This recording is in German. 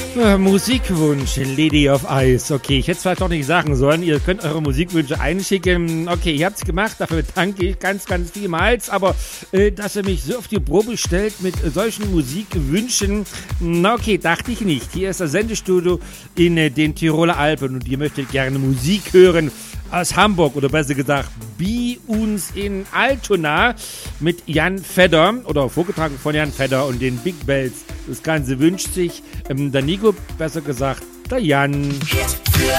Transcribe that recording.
Musikwunsch, Lady of Ice. Okay, ich hätte es vielleicht doch nicht sagen sollen. Ihr könnt eure Musikwünsche einschicken. Okay, ihr habt es gemacht. Dafür danke ich ganz, ganz vielmals. Aber dass ihr mich so auf die Probe stellt mit solchen Musikwünschen, na okay, dachte ich nicht. Hier ist das Sendestudio in den Tiroler Alpen und ihr möchtet gerne Musik hören aus Hamburg oder besser gesagt bei uns in Altona mit Jan Fedder oder vorgetragen von Jan Fedder und den Big Bells. Das Ganze wünscht sich der Nico, besser gesagt der Jan.